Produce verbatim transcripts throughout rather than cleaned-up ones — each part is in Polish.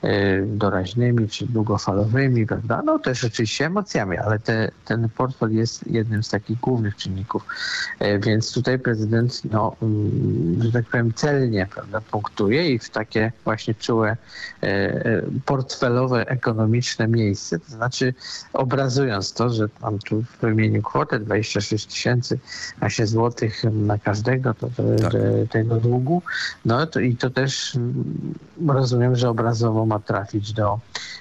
doraźnymi czy długofalowymi, prawda? No też oczywiście emocjami, ale te, ten portfel jest jednym z takich głównych czynników. Więc tutaj prezydent, no, że tak powiem, celnie, prawda, punktuje i w takie właśnie czułe portfelowe, ekonomiczne miejsce. To znaczy obrazując to, że mam tu wymienił kwotę dwadzieścia sześć tysięcy złotych na każdego to, to, tak. tego długu, no to i to też rozumiem, że obrazowo ma trafić do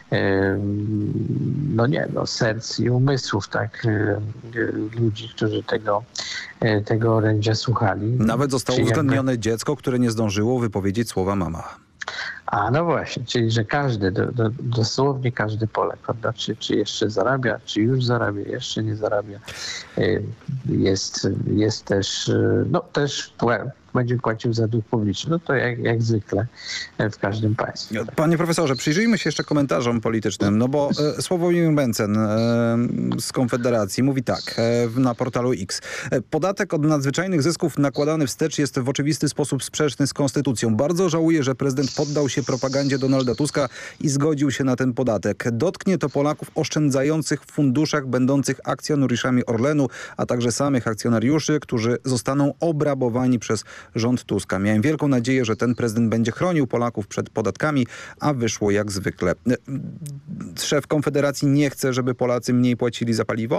no nie, do serc i umysłów, tak, ludzi, którzy tego, tego orędzia słuchali. Nawet zostało Czy uwzględnione jakby... dziecko, które nie zdążyło wypowiedzieć słowa mama. A no właśnie, czyli że każdy, do, do, dosłownie każdy Polak, prawda, czy, czy jeszcze zarabia, czy już zarabia, jeszcze nie zarabia, jest, jest też, no też będzie płacił za dług publiczny. No to jak, jak zwykle w każdym państwie. Panie profesorze, przyjrzyjmy się jeszcze komentarzom politycznym, no bo e, Sławomir Mencen e, z Konfederacji mówi tak e, na portalu X. E, podatek od nadzwyczajnych zysków nakładany wstecz jest w oczywisty sposób sprzeczny z konstytucją. Bardzo żałuję, że prezydent poddał się propagandzie Donalda Tuska i zgodził się na ten podatek. Dotknie to Polaków oszczędzających w funduszach, będących akcjonariuszami Orlenu, a także samych akcjonariuszy, którzy zostaną obrabowani przez rząd Tuska. Miałem wielką nadzieję, że ten prezydent będzie chronił Polaków przed podatkami, a wyszło jak zwykle. Szef Konfederacji nie chce, żeby Polacy mniej płacili za paliwo?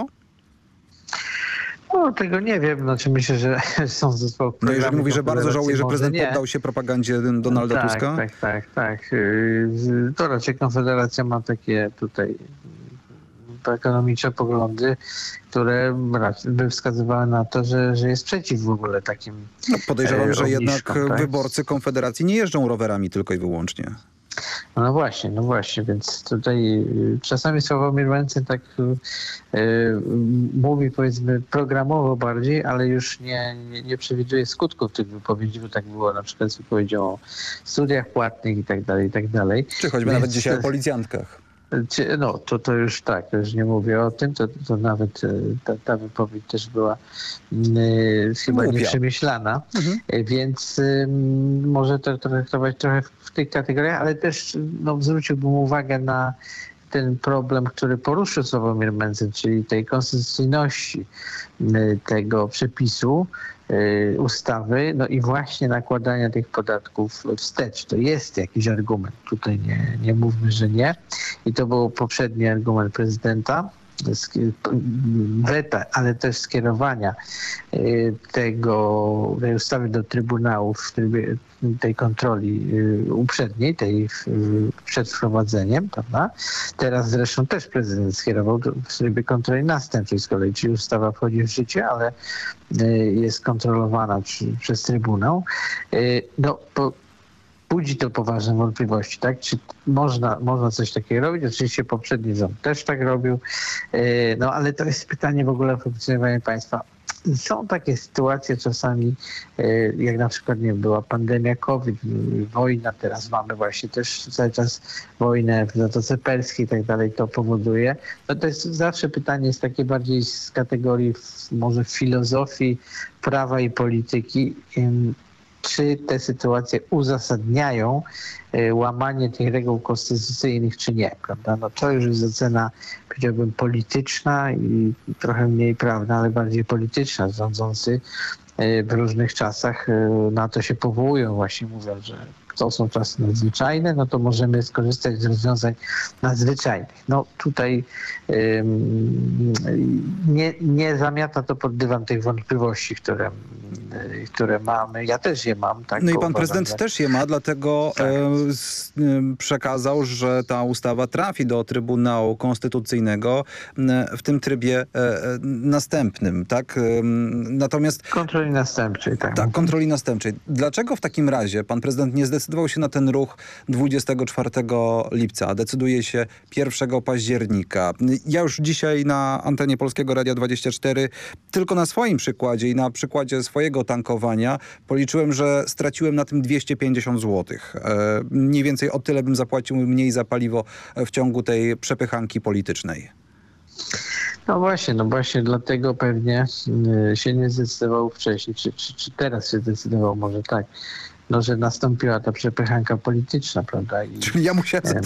No, tego nie wiem. Znaczy myślę, że są zespoły... No jeżeli mówi, że bardzo żałuje, że prezydent nie. poddał się propagandzie Donalda tak, Tuska? Tak, tak, tak. To raczej Konfederacja ma takie tutaj ekonomiczne poglądy, które by wskazywały na to, że, że jest przeciw w ogóle takim no, podejrzewam, e, że jednak tak? wyborcy Konfederacji nie jeżdżą rowerami tylko i wyłącznie. No właśnie, no właśnie, więc tutaj czasami Sławomir Mencen tak y, mówi, powiedzmy, programowo bardziej, ale już nie, nie, nie przewiduje skutków tych wypowiedzi, bo tak było na przykład z wypowiedzią o studiach płatnych i tak dalej, i tak dalej. Czy choćby więc, nawet dzisiaj o policjantkach. No, to, to już tak, to już nie mówię o tym, to, to nawet ta, ta wypowiedź też była y, chyba Głupia. nieprzemyślana, mhm. więc y, może to traktować trochę w tych kategoriach, ale też no, zwróciłbym uwagę na ten problem, który poruszył Sławomir Mencen, czyli tej konstytucyjności y, tego przepisu, ustawy, no i właśnie nakładania tych podatków wstecz. To jest jakiś argument. Tutaj nie, nie mówmy, że nie. I to był poprzedni argument prezydenta, weta, ale też skierowania tego, tej ustawy do Trybunału w trybie tej kontroli uprzedniej, tej przed wprowadzeniem, prawda? Teraz zresztą też prezydent skierował w trybie kontroli następczej z kolei, czyli ustawa wchodzi w życie, ale jest kontrolowana przez Trybunał. No, po, budzi to poważne wątpliwości, tak? Czy można, można coś takiego robić? Oczywiście poprzedni rząd też tak robił, no ale to jest pytanie w ogóle o funkcjonowanie państwa. Są takie sytuacje czasami, jak na przykład nie była pandemia COVID, wojna, teraz mamy właśnie też cały czas wojnę w Zatoce Perskiej i tak dalej, to powoduje. No to jest zawsze pytanie jest takie bardziej z kategorii może filozofii, prawa i polityki. Czy te sytuacje uzasadniają łamanie tych reguł konstytucyjnych, czy nie, prawda? No to już jest ocena, powiedziałbym, polityczna i trochę mniej prawna, ale bardziej polityczna. Rządzący w różnych czasach na to się powołują, właśnie mówiąc, że to są czasy nadzwyczajne, no to możemy skorzystać z rozwiązań nadzwyczajnych. No tutaj um, nie, nie zamiata to pod dywan tych wątpliwości, które, które mamy. Ja też je mam. Tak, no i pan uważam, prezydent że... też je ma, dlatego tak. e, s, e, przekazał, że ta ustawa trafi do Trybunału Konstytucyjnego e, w tym trybie e, następnym, tak? E, natomiast... Kontroli następczej, tak. Tak, kontroli następczej. Dlaczego w takim razie pan prezydent nie zdecydował Zdecydował się na ten ruch dwudziestego czwartego lipca, a decyduje się pierwszego października. Ja już dzisiaj na antenie Polskiego Radia dwadzieścia cztery tylko na swoim przykładzie i na przykładzie swojego tankowania policzyłem, że straciłem na tym dwieście pięćdziesiąt złotych. E, mniej więcej o tyle bym zapłacił mniej za paliwo w ciągu tej przepychanki politycznej. No właśnie, no właśnie dlatego pewnie y, się nie zdecydował wcześniej, czy, czy, czy teraz się zdecydował, może tak. No, że nastąpiła ta przepychanka polityczna, prawda? I, Czyli ja musiałem